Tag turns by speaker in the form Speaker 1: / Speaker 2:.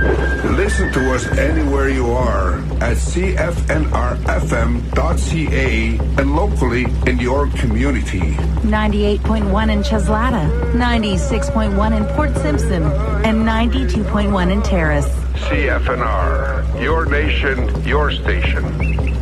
Speaker 1: Listen to us anywhere you are at cfnrfm.ca and locally in your community.
Speaker 2: 98.1 in Cheslata, 96.1 in Port Simpson, and 92.1 in Terrace.
Speaker 1: CFNR, your nation, your station.